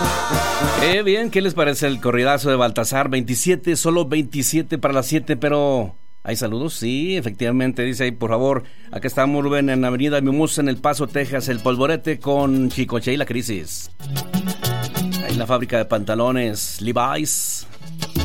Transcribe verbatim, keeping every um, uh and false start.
Qué bien, ¿qué les parece el corridazo de Baltasar? veintisiete, solo veintisiete para las siete, pero... ¿hay saludos? Sí, efectivamente, dice ahí, por favor, acá estamos, Rubén, en Avenida Mimosa, en El Paso, Texas, El Polvorete con Chicoche y la Crisis. Ahí en la fábrica de pantalones Levi's.